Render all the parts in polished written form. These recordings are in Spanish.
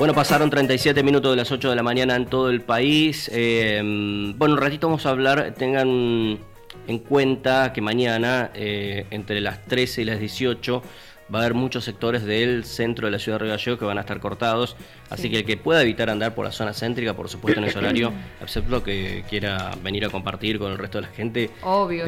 Bueno, pasaron 37 minutos de las 8 de la mañana en todo el país. Bueno, un ratito vamos a hablar, tengan en cuenta que mañana, entre las 13 y las 18, va a haber muchos sectores del centro de la ciudad de Río Gallegos que van a estar cortados. Así que el que pueda evitar andar por la zona céntrica, por supuesto en ese horario, excepto que quiera venir a compartir con el resto de la gente. Obvio,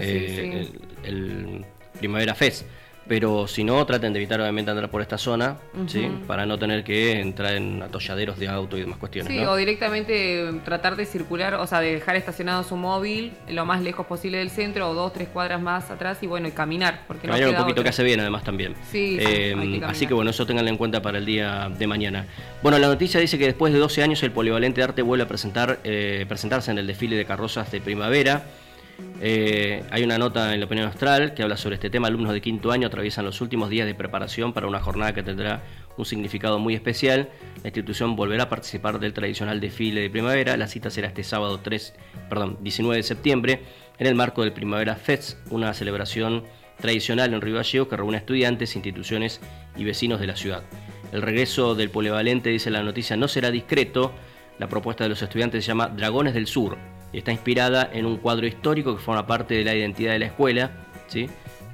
el Primavera Fest. Pero si no, traten de evitar obviamente andar por esta zona, ¿sí? Para no tener que entrar en atolladeros de auto y demás cuestiones. Sí, ¿no? O directamente tratar de circular, o sea, de dejar estacionado su móvil lo más lejos posible del centro, o 2-3 cuadras más atrás, y bueno, y caminar. Porque caminar no un poquito, que hace bien además también. Sí, así que bueno, eso tenganlo en cuenta para el día de mañana. Bueno, la noticia dice que después de 12 años el Polivalente de Arte vuelve a presentarse en el desfile de carrozas de primavera. Hay una nota en La Opinión Austral que habla sobre este tema. Alumnos de quinto año atraviesan los últimos días de preparación para una jornada que tendrá un significado muy especial. La institución volverá a participar del tradicional desfile de primavera. La cita será este sábado 19 de septiembre en el marco del Primavera Fest, una celebración tradicional en Río Gallegos que reúne a estudiantes, instituciones y vecinos de la ciudad. El regreso del Polivalente, dice la noticia, no será discreto. La propuesta de los estudiantes se llama Dragones del Sur y está inspirada en un cuadro histórico que forma parte de la identidad de la escuela, ¿sí?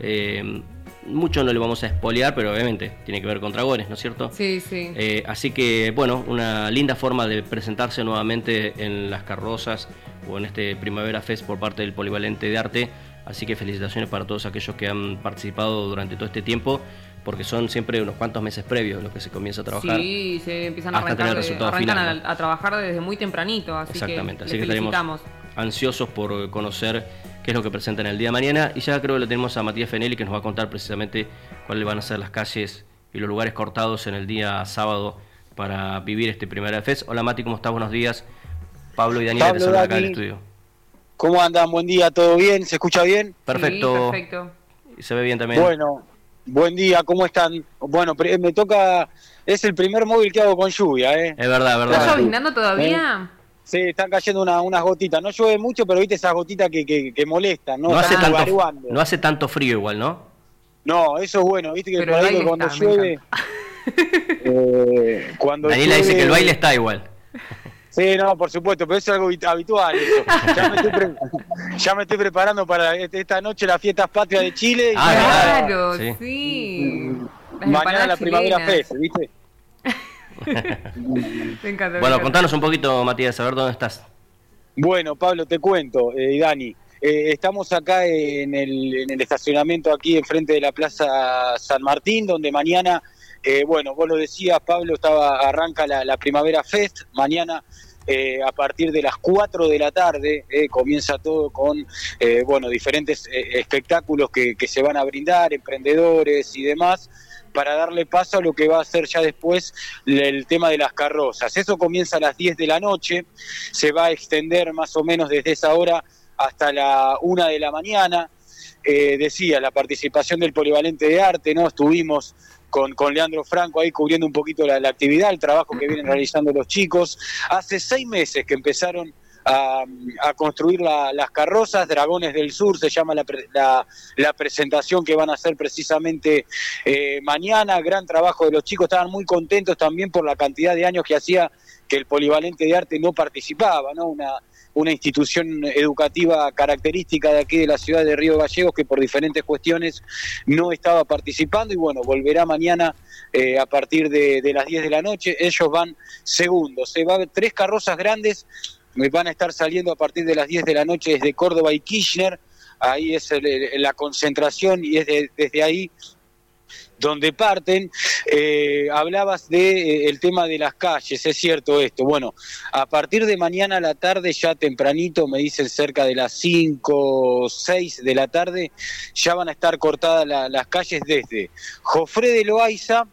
Mucho no le vamos a espolear, pero obviamente tiene que ver con dragones, ¿no es cierto? Sí, sí. Así que, bueno, una linda forma de presentarse nuevamente en las carrozas o en este Primavera Fest por parte del Polivalente de Arte. Así que felicitaciones para todos aquellos que han participado durante todo este tiempo, porque son siempre unos cuantos meses previos los que se comienza a trabajar. Sí, se empiezan a hasta tener el resultado arrancan final, ¿no? a trabajar desde muy tempranito, así exactamente, que así que estaremos ansiosos por conocer qué es lo que presentan el día de mañana. Y ya creo que lo tenemos a Matías Fenelli, que nos va a contar precisamente cuáles van a ser las calles y los lugares cortados en el día sábado para vivir este Primavera Fest. Hola Mati, ¿cómo estás? Buenos días. Pablo y Daniela te saludan acá del estudio. ¿Cómo andan? Buen día, ¿todo bien? ¿Se escucha bien? Perfecto. Sí, perfecto. Y se ve bien también. Bueno, buen día, ¿cómo están? Bueno, me toca, es el primer móvil que hago con lluvia, ¿eh? Es verdad, ¿Está verdad. lloviznando todavía? Sí, están cayendo unas gotitas. No llueve mucho, pero viste esas gotitas que molestan, ¿no? No hace tanto frío igual, ¿no? No, eso es bueno, viste que pero por ahí que cuando llueve... cuando Daniela llueve, dice que el baile está igual. Sí, no, por supuesto, pero eso es algo habitual. Eso. Ya me estoy preparando para esta noche las fiestas patrias de Chile. Claro, sí. Mañana la Primavera Fest, ¿viste? Me encanta. Bueno, contanos un poquito, Matías, a ver dónde estás. Bueno, Pablo, te cuento, y Dani. Estamos acá en el estacionamiento aquí enfrente de la Plaza San Martín, donde mañana, bueno, vos lo decías, Pablo, arranca la Primavera Fest. Mañana, a partir de las 4 de la tarde, comienza todo con, bueno, diferentes espectáculos que se van a brindar, emprendedores y demás, para darle paso a lo que va a ser ya después el tema de las carrozas. Eso comienza a las 10 de la noche, se va a extender más o menos desde esa hora hasta la 1 de la mañana. Decía, la participación del Polivalente de Arte, ¿no? Estuvimos con Leandro Franco ahí cubriendo un poquito la actividad, el trabajo que vienen realizando los chicos. Hace 6 meses que empezaron a construir las carrozas. Dragones del Sur se llama la presentación que van a hacer precisamente mañana. Gran trabajo de los chicos, estaban muy contentos también por la cantidad de años que hacía que el Polivalente de Arte no participaba, ¿no? Una institución educativa característica de aquí de la ciudad de Río Gallegos que por diferentes cuestiones no estaba participando, y bueno, volverá mañana a partir de las 10 de la noche. Ellos van segundos, va a haber 3 carrozas grandes, van a estar saliendo a partir de las 10 de la noche desde Córdoba y Kirchner. Ahí es la concentración y es desde ahí donde parten. Hablabas el tema de las calles, es cierto esto. Bueno, a partir de mañana a la tarde, ya tempranito, me dicen cerca de las 5 o 6 de la tarde, ya van a estar cortadas las calles desde Jofré de Loaiza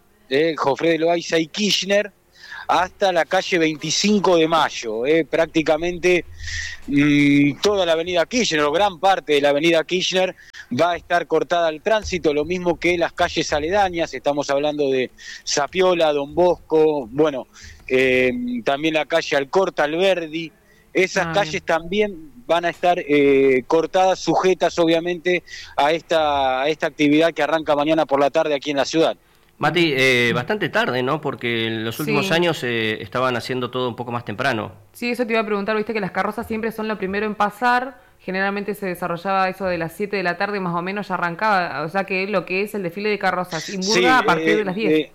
y Kirchner, hasta la calle 25 de Mayo, prácticamente toda la avenida Kirchner, o gran parte de la avenida Kirchner, va a estar cortada al tránsito, lo mismo que las calles aledañas. Estamos hablando de Zapiola, Don Bosco, bueno, también la calle Alcorta, Alberdi. Esas calles también van a estar cortadas, sujetas obviamente a esta actividad que arranca mañana por la tarde aquí en la ciudad. Mati, bastante tarde, ¿no? Porque en los últimos Sí. años estaban haciendo todo un poco más temprano. Sí, eso te iba a preguntar, viste que las carrozas siempre son lo primero en pasar, generalmente se desarrollaba eso de las 7 de la tarde más o menos ya arrancaba, o sea que lo que es el desfile de carrozas y Sí, Murga a partir de las 10.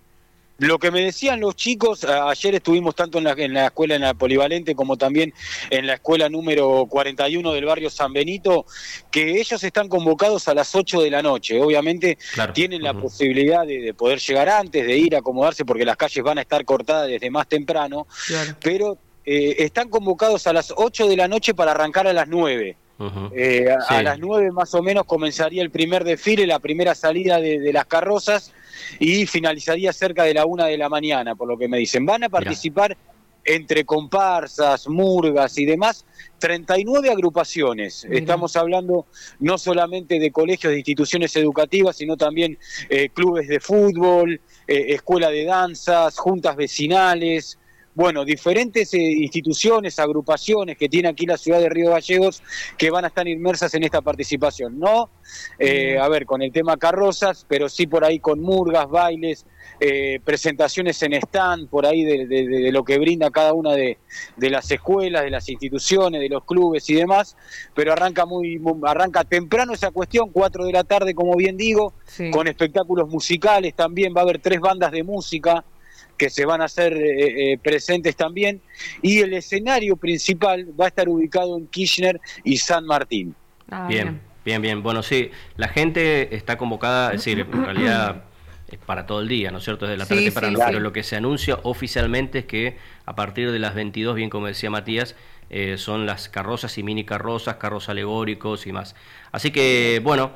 lo que me decían los chicos, ayer estuvimos tanto en la escuela, en la polivalente, como también en la escuela número 41 del barrio San Benito, que ellos están convocados a las 8 de la noche. Obviamente Claro. tienen la posibilidad de poder llegar antes, de ir a acomodarse, porque las calles van a estar cortadas desde más temprano, Claro. pero están convocados a las 8 de la noche para arrancar a las 9. Ujú. A Sí. las 9 más o menos comenzaría el primer desfile, la primera salida de las carrozas, y finalizaría cerca de la 1 de la mañana, por lo que me dicen. Van a participar entre comparsas, murgas y demás, 39 agrupaciones. Mira. Estamos hablando no solamente de colegios, de instituciones educativas, sino también clubes de fútbol, escuela de danzas, juntas vecinales. Bueno, diferentes instituciones, agrupaciones que tiene aquí la ciudad de Río Gallegos que van a estar inmersas en esta participación. No, a ver, con el tema carrozas, pero sí por ahí con murgas, bailes, presentaciones en stand, por ahí de lo que brinda cada una de las escuelas, de las instituciones, de los clubes y demás, pero arranca temprano esa cuestión, 4 de la tarde, como bien digo, Sí. con espectáculos musicales también, va a haber 3 bandas de música que se van a hacer presentes también, y el escenario principal va a estar ubicado en Kirchner y San Martín. Ah, Bien, bien, bien. Bueno, sí, la gente está convocada, es decir, en realidad es para todo el día, ¿no es cierto? Desde la tarde Sí, temprano, sí, pero sí. lo que se anuncia oficialmente es que a partir de las 22, bien como decía Matías, son las carrozas y mini carrozas, carros alegóricos y más. Así que, bueno,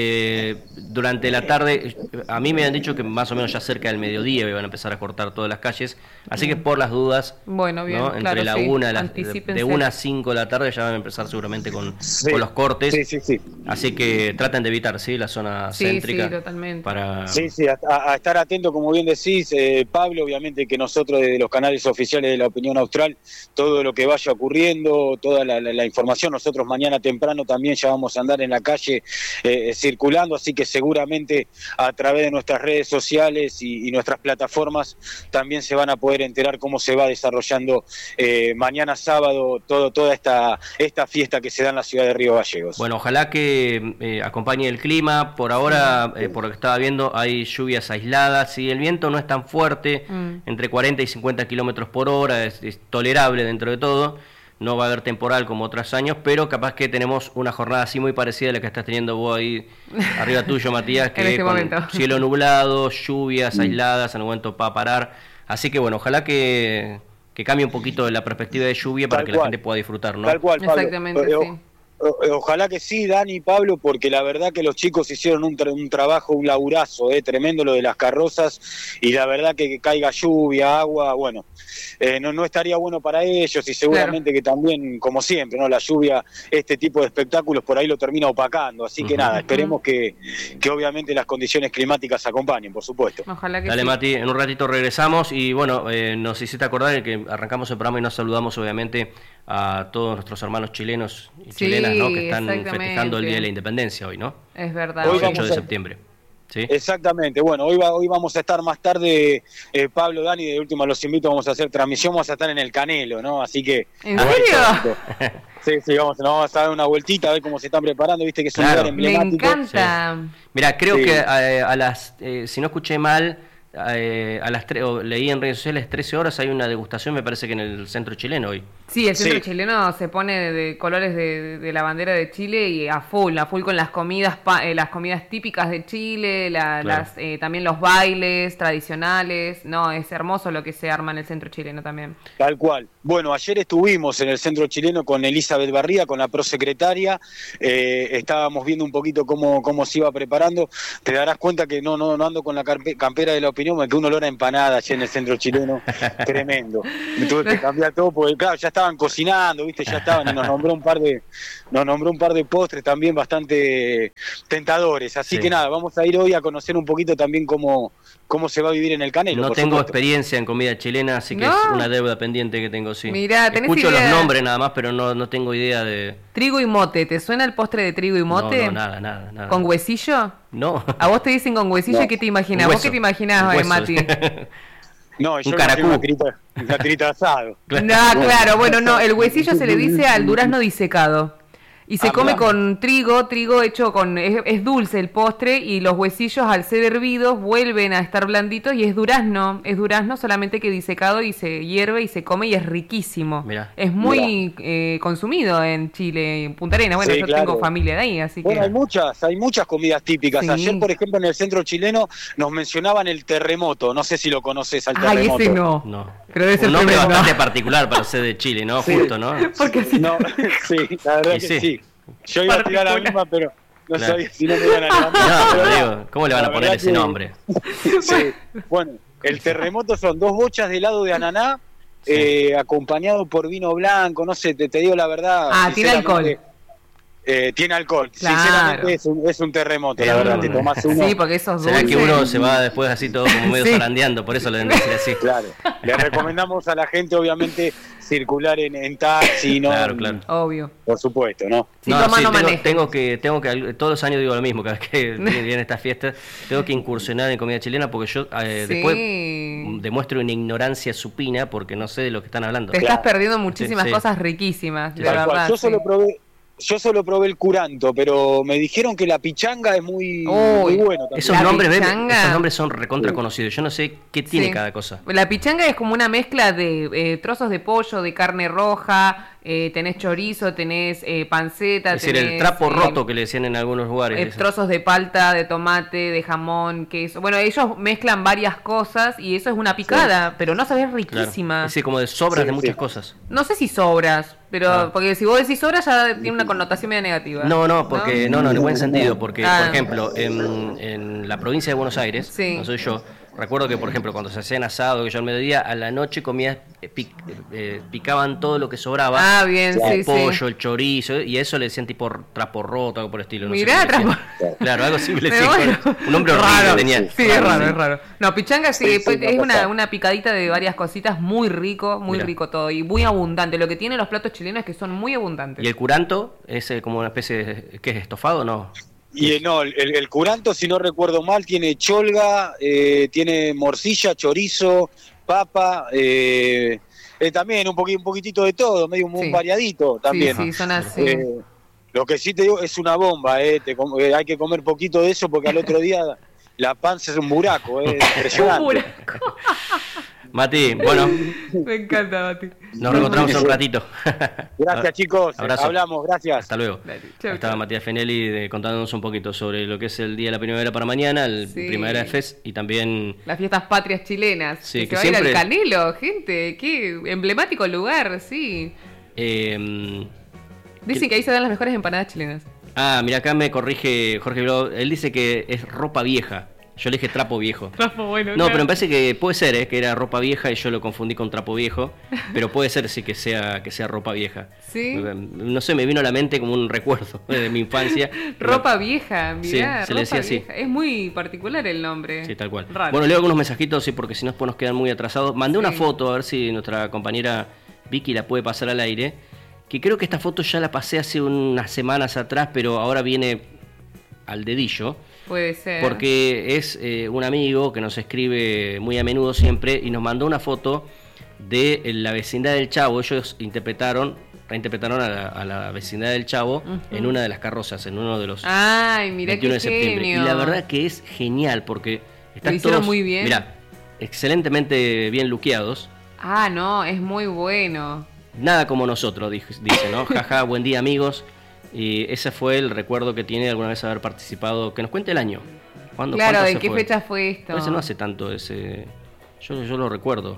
durante la tarde, a mí me han dicho que más o menos ya cerca del mediodía van a empezar a cortar todas las calles, así que por las dudas, Bueno, bien, ¿no? claro, Entre la sí. 1, Anticípense. de 1 a 5 de la tarde ya van a empezar seguramente con los cortes. Sí, sí, sí. Así que traten de evitar, ¿sí? La zona Sí, céntrica. sí, totalmente. Para... Sí, sí, a estar atento, como bien decís, Pablo, obviamente que nosotros desde los canales oficiales de la Opinión Austral, todo lo que vaya ocurriendo, toda la información, nosotros mañana temprano también ya vamos a andar en la calle circulando, así que seguramente a través de nuestras redes sociales y nuestras plataformas también se van a poder enterar cómo se va desarrollando mañana sábado toda esta fiesta que se da en la ciudad de Río Gallegos. Bueno, ojalá que acompañe el clima. Por ahora, por lo que estaba viendo, hay lluvias aisladas y el viento no es tan fuerte, entre 40 y 50 kilómetros por hora, es tolerable dentro de todo. No va a haber temporal como otros años, pero capaz que tenemos una jornada así muy parecida a la que estás teniendo vos ahí arriba tuyo, Matías, que En este con momento. cielo nublado, lluvias aisladas, en un momento para parar. Así que bueno, ojalá que cambie un poquito la perspectiva de lluvia para Tal que cual. la gente pueda disfrutar, ¿no? Tal cual, Pablo. Exactamente, sí. Ojalá que sí, Dani y Pablo, porque la verdad que los chicos hicieron un trabajo, un laburazo, tremendo lo de las carrozas, y la verdad que caiga lluvia, agua, bueno, no estaría bueno para ellos, y seguramente que también, como siempre, no, la lluvia, este tipo de espectáculos por ahí lo termina opacando, así que nada, esperemos que obviamente las condiciones climáticas acompañen, por supuesto. Ojalá que Dale, sí. Mati, en un ratito regresamos y bueno, nos hiciste acordar que arrancamos el programa y nos saludamos obviamente a todos nuestros hermanos chilenos y Sí, chilenas, ¿no? Que están exactamente. festejando el Día de la Independencia hoy, ¿no? Es verdad. Hoy 18 vamos de a- septiembre. ¿Sí? Exactamente, bueno, hoy vamos a estar más tarde, Pablo, Dani, de última los invito, vamos a hacer transmisión, vamos a estar en el Canelo, ¿no? Así que... ¿En serio? Sí, vamos a dar una vueltita a ver cómo se están preparando, viste que es un Claro. lugar Me emblemático. encanta. Mira, creo Sí. que a las, si no escuché mal, a las o leí en redes sociales, 13 horas hay una degustación, me parece que en el centro chileno hoy. Sí, el centro Sí. chileno se pone de colores de la bandera de Chile y a full con las comidas las comidas típicas de Chile, Claro. también los bailes tradicionales. No, es hermoso lo que se arma en el centro chileno también. Tal cual. Bueno, ayer estuvimos en el centro chileno con Elizabeth Barría, con la prosecretaria, estábamos viendo un poquito cómo se iba preparando. Te darás cuenta que no ando con la campera de la opinión, me quedó un olor a empanada allí en el centro chileno, tremendo. Me tuve que cambiar todo porque claro, ya estaban cocinando, viste, ya estaban, y nos nombró un par de postres también bastante tentadores. Así Sí. que nada, vamos a ir hoy a conocer un poquito también cómo se va a vivir en el Canelo. No por tengo supuesto. experiencia en comida chilena, así que ¿No? es una deuda pendiente que tengo, sí. Mirá, ¿tenés Escucho idea? los nombres nada más, pero no tengo idea de... Trigo y mote, ¿te suena el postre de trigo y mote? No, nada. ¿Con huesillo? No. A vos te dicen con huesillo, No. ¿y qué te imaginas? Un ¿Vos qué te hueso. imaginás, Un hueso. Mati? No, yo Un me caracú. imagino una tirita de asado. No, claro, bueno, no, el huesillo se le dice al durazno disecado. Y se come mirá. con trigo hecho con... Es dulce el postre y los huesillos al ser hervidos vuelven a estar blanditos y es durazno solamente que disecado y se hierve y se come y es riquísimo. Mirá. Es muy consumido en Chile, en Punta Arenas. Bueno, Sí, yo claro. tengo familia de ahí, así Bueno, que... hay muchas comidas típicas. Sí. Ayer, por ejemplo, en el centro chileno nos mencionaban el terremoto. No sé si lo conoces al Ay, terremoto. ese no. No. Pero debe ser Un nombre tremendo. bastante particular para ser de Chile, ¿no? Sí. Justo, ¿no? Porque así... No, sí, la verdad Y que sí. sí. Yo iba a tirar la Particular. misma, pero no Claro. sabía si no me iban a levantar. No, Pero pero digo, ¿cómo le van la a poner verdad ese que- nombre? Sí. Bueno, el terremoto son 2 bochas de helado de ananá, acompañado por vino blanco. No sé, te digo la verdad. Ah, tiene sinceramente, alcohol. Tiene alcohol. Claro. Sinceramente es un terremoto, la verdad. Te tomás uno. Sí, porque esos ¿Será dulces... que uno se va después así todo como medio Sí. zarandeando? Por eso le deben decir así. Claro. Le recomendamos a la gente, obviamente, circular en taxi, ¿no? Claro, claro. Obvio. Por supuesto, ¿no? Si toma, no manejes. tengo que, todos los años digo lo mismo, cada vez que vienen estas fiestas, tengo que incursionar en comida chilena porque yo Sí. después demuestro una ignorancia supina porque no sé de lo que están hablando. Te Claro. estás perdiendo muchísimas Sí, sí. cosas riquísimas, de Tal Tal cual. verdad. Yo sí. solo probé el curanto, pero me dijeron que la pichanga es muy, Uy, muy bueno también. Esos La nombres, ¿ves? pichanga. Esos nombres son recontra conocidos. Yo no sé qué tiene Sí. cada cosa. La pichanga es como una mezcla de trozos de pollo, de carne roja, tenés chorizo, tenés panceta, Es decir, el tenés, trapo roto que le decían en algunos lugares. trozos de palta, de tomate, de jamón, queso. Bueno, ellos mezclan varias cosas y eso es una picada, pero no sabés Claro. riquísima. Es decir, como de sobras Sí, de muchas sí. cosas. No sé si sobras, pero Ah. porque si vos decís sobras ya tiene una connotación media negativa. No, porque no, en buen sentido, porque Ah. por ejemplo, en la provincia de Buenos Aires, Sí. no soy yo, recuerdo que por ejemplo cuando se hacían asado, que yo al mediodía, a la noche comías, picaban todo lo que sobraba, Ah, bien, el sí, pollo, sí. el chorizo, y a eso le decían tipo trapo roto, algo por el estilo. No sé Mirá, cómo le decían. trapo- Claro, algo así le Pero decían. bueno, Un nombre horrible raro, tenía. Sí, es raro, sí. es raro. No, pichanga sí, Sí, sí, es me pasa. una picadita de varias cositas, muy rico Mirá. todo y muy abundante. Lo que tienen los platos chilenos es que son muy abundantes. Y el curanto es como una especie de, ¿qué es? ¿Estofado o no? Y no, el curanto, si no recuerdo mal, tiene cholga, tiene morcilla, chorizo, papa, también un poquitito de todo, medio un Sí. variadito también. Sí, sí, son así. Lo que sí te digo es una bomba, hay que comer poquito de eso porque al otro día la panza es un buraco, impresionante. buraco. Mati, bueno, Me encanta, Mati. nos reencontramos en un ratito. Gracias chicos, Abrazo. hablamos, gracias. Hasta luego. Dale, chau, Estaba chau. Matías Fenelli contándonos un poquito sobre lo que es el Día de la Primavera para mañana, el Sí. Primavera Fest y también Las fiestas patrias chilenas. Sí, que que se va a ir siempre- al Canelo, gente. Qué emblemático lugar, sí. Dicen que ahí se dan las mejores empanadas chilenas. mira, acá me corrige Jorge Bilbao, él dice que es ropa vieja. Yo le dije trapo viejo. Bueno, No, pero me parece que puede ser, que era ropa vieja y yo lo confundí con trapo viejo, pero puede ser sí que sea ropa vieja. Sí. No sé, me vino a la mente como un recuerdo de mi infancia. Ropa vieja, mirá, Sí, se le ropa decía así. vieja. Es muy particular el nombre. Sí, tal cual. Raro. Bueno, leo algunos mensajitos, sí, porque si no después nos quedan muy atrasados. Mandé una Sí. foto, a ver si nuestra compañera Vicky la puede pasar al aire. Que creo que esta foto ya la pasé hace unas semanas atrás, pero ahora viene al dedillo. Puede ser. Porque es un amigo que nos escribe muy a menudo siempre y nos mandó una foto de la vecindad del Chavo. Ellos reinterpretaron a la vecindad del Chavo en una de las carrozas, en uno de los Ay, mirá 21 qué de septiembre. genio. Y la verdad que es genial porque están Lo hicieron todos, muy bien. mirá, excelentemente bien luqueados. Ah, no, es muy bueno. Nada como nosotros, dice, ¿no? Jaja, buen día amigos. Y ese fue el recuerdo que tiene de alguna vez haber participado. Que nos cuente el año. ¿Cuándo Claro, cuánto ¿de se qué fue? fecha fue esto? Parece no hace tanto ese. Yo lo recuerdo.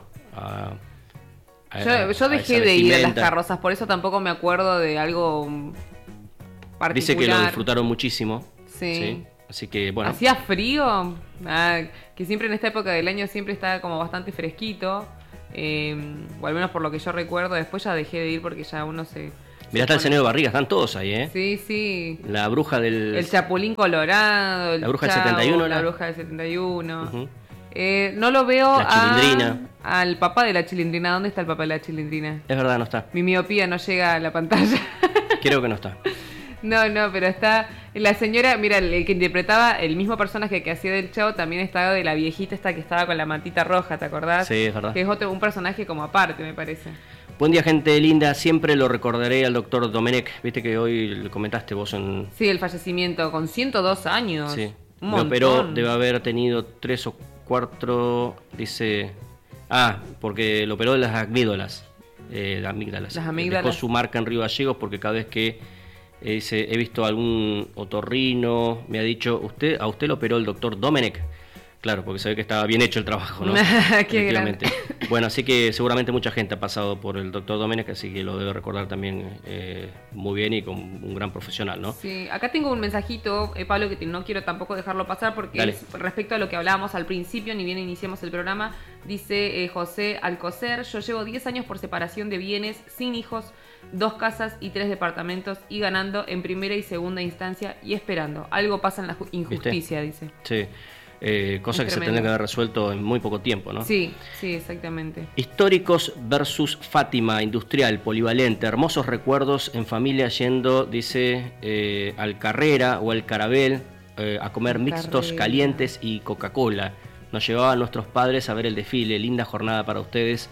Yo dejé de ir a las carrozas, por eso tampoco me acuerdo de algo particular. Dice que lo disfrutaron muchísimo. Sí. Así que bueno. ¿Hacía frío? Que siempre en esta época del año siempre está como bastante fresquito. O al menos por lo que yo recuerdo. Después ya dejé de ir porque ya uno se... Mirá, está el señor Barriga, están todos ahí, ¿eh? Sí, sí. La bruja del. El Chapulín Colorado, el La bruja del Chavo, 71, la ¿no? bruja del 71. Ujú. No lo veo La Chilindrina. al papá de la Chilindrina. ¿Dónde está el papá de la Chilindrina? Es verdad, no está. Mi miopía no llega a la pantalla. Creo que no está. No, pero está la señora, mira, el que interpretaba el mismo personaje que hacía del Chavo también estaba de la viejita esta que estaba con la mantita roja, ¿te acordás? Sí, es verdad. Que es un personaje como aparte, me parece. Buen día, gente linda. Siempre lo recordaré al doctor Domenech. Viste que hoy le comentaste vos en... Sí, el fallecimiento con 102 años. Sí. Un Me montón. operó, debe haber tenido 3 o 4, dice... Ah, porque lo operó de las amígdalas. Las amígdalas. Dejó su marca en Río Gallegos porque cada vez que dice, he visto algún otorrino, me ha dicho, a usted lo operó el doctor Domenech. Claro, porque se ve que estaba bien hecho el trabajo, ¿no? Qué grande. Bueno, así que seguramente mucha gente ha pasado por el doctor Domenech, así que lo debe recordar también muy bien y con un gran profesional, ¿no? Sí, acá tengo un mensajito, Pablo, que no quiero tampoco dejarlo pasar porque es respecto a lo que hablábamos al principio, ni bien iniciamos el programa. Dice José Alcocer: yo llevo 10 años por separación de bienes, sin hijos, 2 casas y 3 departamentos y ganando en primera y segunda instancia y esperando. Algo pasa en la injusticia, ¿viste? Dice. Sí. Cosa que se tendría que haber resuelto en muy poco tiempo, ¿no? Sí, exactamente. Históricos versus Fátima, industrial, polivalente, hermosos recuerdos en familia yendo, dice, al Carrera o al Carabel a comer mixtos calientes y Coca-Cola. Nos llevaban nuestros padres a ver el desfile, linda jornada para ustedes.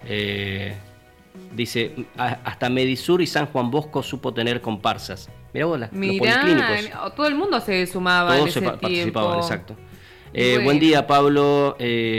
Dice, hasta Medisur y San Juan Bosco supo tener comparsas. Mirá vos, los policlínicos. Todo el mundo se sumaba en ese tiempo. Participaban, exacto. Bueno. Buen día, Pablo.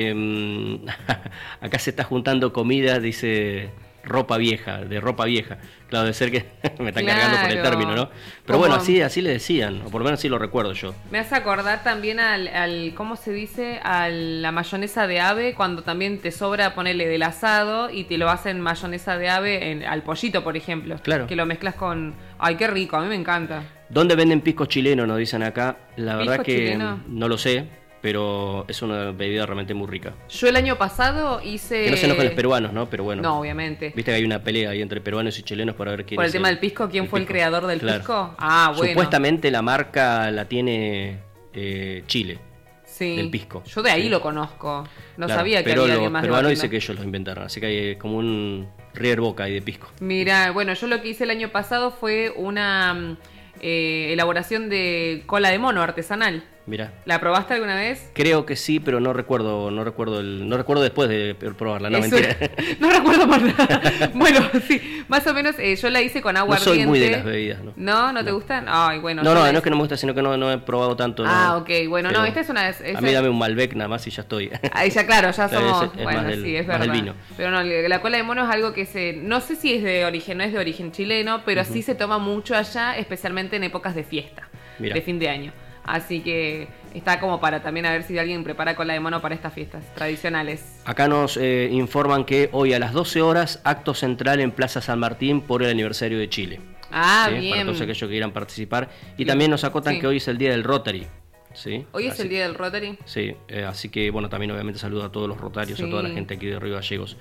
Acá se está juntando comida, dice ropa vieja, de ropa vieja. Claro, de ser que me están cargando por el término, ¿no? Pero bueno, así le decían, o por lo menos así lo recuerdo yo. Me hace acordar también al ¿cómo se dice? A la mayonesa de ave, cuando también te sobra ponerle del asado y te lo hacen mayonesa de ave al pollito, por ejemplo. Claro. Que lo mezclas con... Ay, qué rico, a mí me encanta. ¿Dónde venden pisco chileno? Nos dicen acá. La verdad que chileno? No lo sé, pero es una bebida realmente muy rica. Yo el año pasado hice... Que no se enojen los peruanos, ¿no? Pero bueno. No, obviamente. Viste que hay una pelea ahí entre peruanos y chilenos para ver quién ¿Por el tema del pisco? ¿Quién fue el creador del pisco? Ah, bueno. Supuestamente la marca la tiene Chile. Sí. Del pisco. Yo de ahí lo conozco. No sabía que había alguien más de peruanos dice que ellos lo inventaron. Así que hay como un River Boca ahí de pisco. Mira, bueno, yo lo que hice el año pasado fue una elaboración de cola de mono artesanal. Mira. ¿La probaste alguna vez? Creo que sí, pero no recuerdo después de probarla, no, mentira. No recuerdo más nada. Bueno, sí, más o menos yo la hice con agua ardiente. No soy muy de las bebidas, ¿no? ¿No te gustan? Ay, bueno. No es que no me gusta, sino que no he probado tanto. Ok, bueno, no, esta es una... A mí dame un Malbec nada más y ya estoy. Ahí ya, claro, ya somos... Es bueno, sí, es verdad. Del vino. Pero no, la cola de mono es algo que no sé si es de origen, no es de origen chileno, pero sí se toma mucho allá, especialmente en épocas de fiesta, de fin de año. Así que está como para también a ver si alguien prepara cola de mono para estas fiestas tradicionales. Acá nos informan que hoy a las 12 horas, acto central en Plaza San Martín por el aniversario de Chile. Ah, ¿sí? bien. Para todos aquellos que quieran participar. Y también nos acotan que hoy es el día del Rotary. ¿Sí? ¿Hoy es el día del Rotary? Sí, así que bueno, también obviamente saludo a todos los rotarios, a toda la gente aquí de Río Gallegos.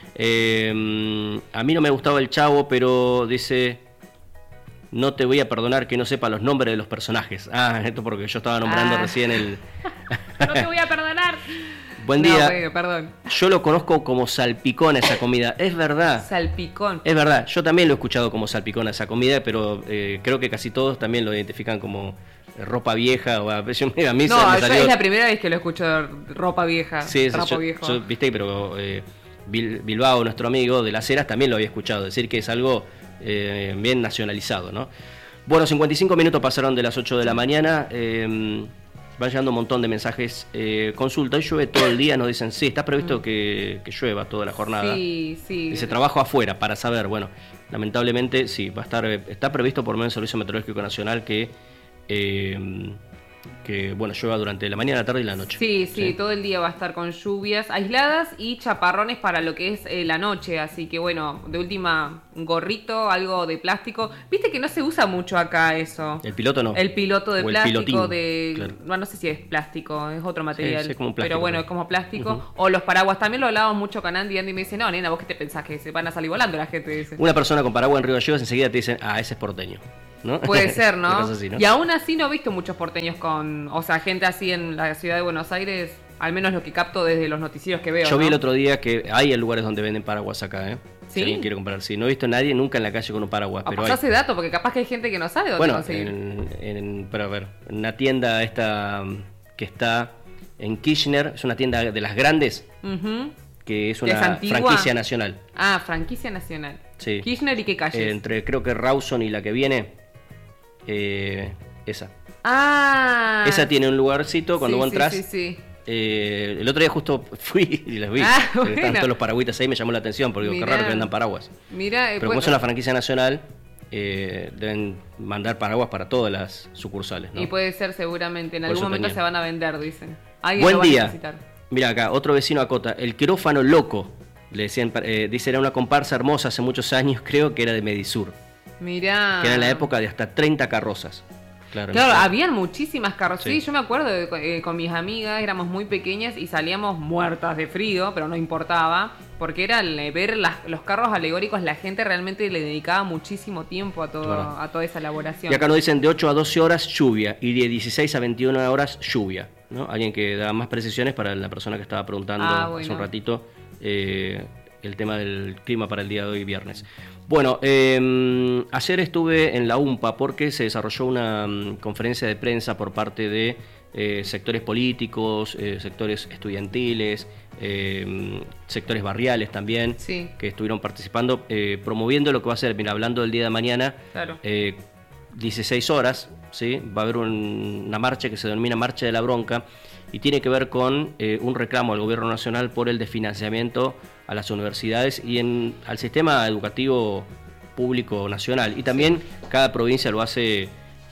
A mí no me gustaba el Chavo, pero dice... No te voy a perdonar que no sepa los nombres de los personajes. Esto porque yo estaba nombrando recién el... No te voy a perdonar. Buen día. No, perdón. Yo lo conozco como salpicón esa comida. Es verdad. Salpicón. Es verdad. Yo también lo he escuchado como salpicón esa comida, pero creo que casi todos también lo identifican como ropa vieja. O a mí es la primera vez que lo escucho, ropa vieja. Sí, yo, viste, pero Bilbao, nuestro amigo de Las Heras, también lo había escuchado. Decir que es algo... bien nacionalizado, ¿no? Bueno, 55 minutos pasaron de las 8 de la mañana. Van llegando un montón de mensajes. Consulta, hoy llueve todo el día. Nos dicen, sí, está previsto que llueva toda la jornada. Sí. Dice, trabajo afuera para saber. Bueno, lamentablemente sí, está previsto por medio del Servicio Meteorológico Nacional que bueno, llueva durante la mañana, la tarde y la noche. Sí, todo el día va a estar con lluvias aisladas y chaparrones para lo que es la noche, así que bueno, de última, un gorrito, algo de plástico. Viste que no se usa mucho acá eso. ¿El piloto no? El piloto de o plástico, claro. No sé si es plástico, es otro material, sí, es como un plástico, pero bueno, es como plástico. O los paraguas, también lo hablábamos mucho con Andy me dice, no, nena, ¿vos qué te pensás que se van a salir volando la gente? Dice. Una persona con paraguas en Río Gallegos enseguida te dicen, ese es porteño. ¿No? Puede ser, ¿no? Así, ¿no? Y aún así no he visto muchos porteños gente así en la ciudad de Buenos Aires, al menos lo que capto desde los noticieros que veo. Yo vi el otro día que hay lugares donde venden paraguas acá, ¿Sí? Si alguien quiere comprar. Sí, no he visto a nadie nunca en la calle con un paraguas. Pero pasá ese dato, porque capaz que hay gente que no sabe dónde conseguir. Pero a ver, una tienda esta que está en Kirchner, es una tienda de las grandes, que es una franquicia nacional. Ah, franquicia nacional. Sí. ¿Kirchner y qué calles? Entre creo que Rawson y la que viene, esa. Ah. Esa tiene un lugarcito cuando vos entras. Sí. El otro día justo fui y las vi. Bueno. Estaban todos los paragüitas ahí, me llamó la atención porque digo, qué raro que vendan paraguas. Pero como es una franquicia nacional, deben mandar paraguas para todas las sucursales, ¿no? Y puede ser seguramente, en algún momento se van a vender, dicen. Buen día. Mira acá, otro vecino acota, el quirófano loco, le decían, dice, era una comparsa hermosa hace muchos años, creo que era de Medisur. Mirá. Que era en la época de hasta 30 carrozas. Claro, habían muchísimas carrozas. Sí, yo me acuerdo con mis amigas, éramos muy pequeñas y salíamos muertas de frío, pero no importaba, porque era ver los carros alegóricos, la gente realmente le dedicaba muchísimo tiempo a toda esa elaboración. Y acá nos dicen de 8 a 12 horas lluvia y de 16 a 21 horas lluvia, ¿no? Alguien que da más precisiones para la persona que estaba preguntando hace un ratito el tema del clima para el día de hoy, viernes. Bueno, ayer estuve en la UMPA porque se desarrolló una conferencia de prensa por parte de sectores políticos, sectores estudiantiles, sectores barriales también, que estuvieron participando, promoviendo lo que va a ser, mira, hablando del día de mañana, 16 horas, ¿sí? Va a haber una marcha que se denomina Marcha de la Bronca y tiene que ver con un reclamo al gobierno nacional por el desfinanciamiento a las universidades y al sistema educativo público nacional. Y también cada provincia lo hace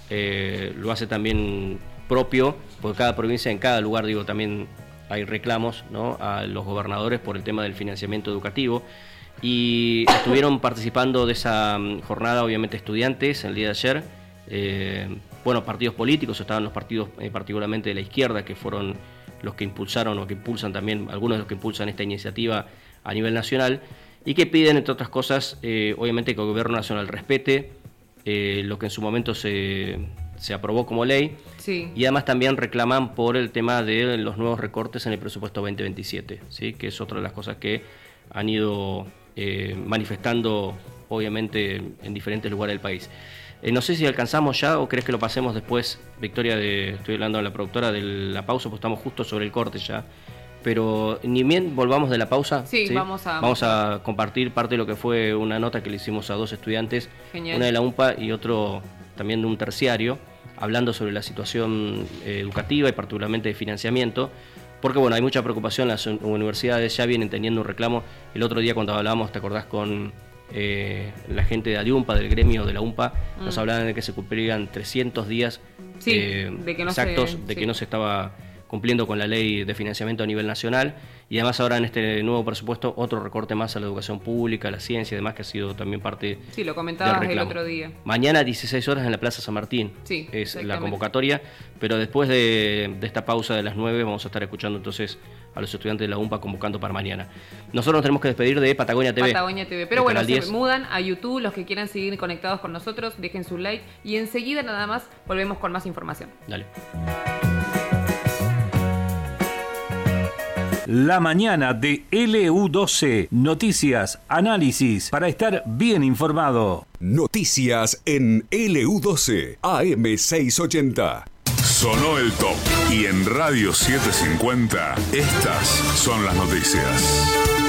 también propio, porque cada provincia, en cada lugar, digo, también hay reclamos, ¿no?, a los gobernadores por el tema del financiamiento educativo. Y estuvieron participando de esa jornada, obviamente, estudiantes el día de ayer. Partidos políticos, estaban los partidos particularmente de la izquierda, que fueron los que impulsaron o que impulsan también, algunos de los que impulsan esta iniciativa a nivel nacional, y que piden, entre otras cosas, obviamente que el gobierno nacional respete lo que en su momento se aprobó como ley, y además también reclaman por el tema de los nuevos recortes en el presupuesto 2027, ¿sí? Que es otra de las cosas que han ido manifestando, obviamente, en diferentes lugares del país. No sé si alcanzamos ya o crees que lo pasemos después, Victoria, estoy hablando a la productora de la pausa, pues estamos justo sobre el corte ya. Pero ni bien volvamos de la pausa, ¿sí? Vamos a compartir parte de lo que fue una nota que le hicimos a dos estudiantes, Genial. Una de la UMPA y otro también de un terciario, hablando sobre la situación educativa y particularmente de financiamiento, porque bueno, hay mucha preocupación, las universidades ya vienen teniendo un reclamo. El otro día cuando hablábamos, ¿te acordás con la gente de Adiumpa, del gremio de la UMPA? Nos hablaban de que se cumplirían 300 días de que no exactos que no se estaba cumpliendo con la ley de financiamiento a nivel nacional, y además ahora en este nuevo presupuesto otro recorte más a la educación pública, a la ciencia y demás, que ha sido también parte lo comentabas el otro día. Mañana 16 horas en la Plaza San Martín es la convocatoria, pero después de esta pausa de las 9 vamos a estar escuchando entonces a los estudiantes de la UMPA convocando para mañana. Nosotros nos tenemos que despedir de Patagonia TV. Pero bueno, se mudan a YouTube, los que quieran seguir conectados con nosotros, dejen su like y enseguida nada más volvemos con más información. Dale. La mañana de LU12. Noticias, análisis, para estar bien informado. Noticias en LU12, AM680. Sonó el top. Y en Radio 750, estas son las noticias.